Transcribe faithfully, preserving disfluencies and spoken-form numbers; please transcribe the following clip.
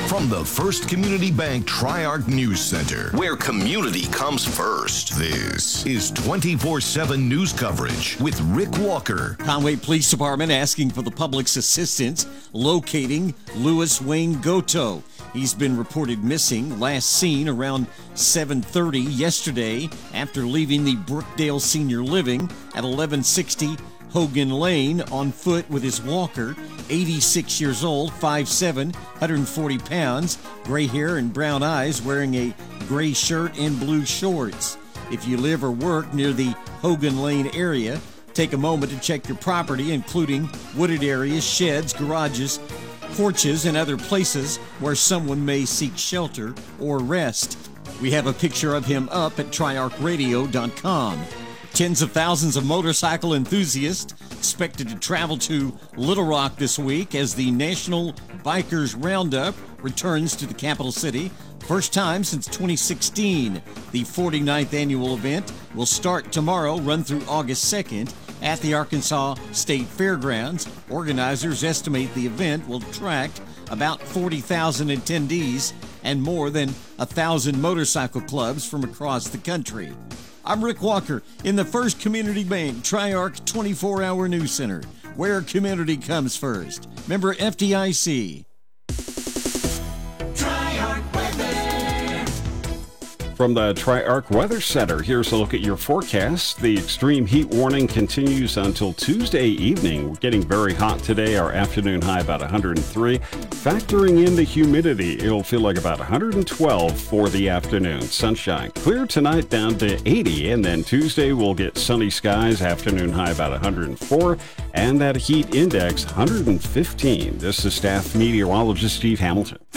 From the First Community Bank Tri-Arc News Center, where community comes first, this is twenty-four seven news coverage with Rick Walker. Conway Police Department asking for the public's assistance locating Louis Wayne Goto. He's been reported missing, last seen around seven thirty yesterday after leaving the Brookdale Senior Living at eleven sixty Hogan Lane on foot with his walker. eighty-six years old, five seven, one hundred forty pounds, gray hair and brown eyes, wearing a gray shirt and blue shorts. If you live or work near the Hogan Lane area, take a moment to check your property, including wooded areas, sheds, garages, porches, and other places where someone may seek shelter or rest. We have a picture of him up at tri arc radio dot com. Tens of thousands of motorcycle enthusiasts expected to travel to Little Rock this week as the National Bikers Roundup returns to the capital city. First time since twenty sixteen. The forty-ninth annual event will start tomorrow, run through August second at the Arkansas State Fairgrounds. Organizers estimate the event will attract about forty thousand attendees and more than one thousand motorcycle clubs from across the country. I'm Rick Walker in the First Community Bank Tri-Arc twenty-four hour News Center, where community comes first. Member F D I C. From the Tri-Arc Weather Center, here's a look at your forecast. The extreme heat warning continues until Tuesday evening. We're getting very hot today. Our afternoon high about one hundred three. Factoring in the humidity, it'll feel like about one hundred twelve for the afternoon. Sunshine clear tonight down to eighty, and then Tuesday we'll get sunny skies. Afternoon high about one hundred four, and that heat index one hundred fifteen. This is staff meteorologist Steve Hamilton.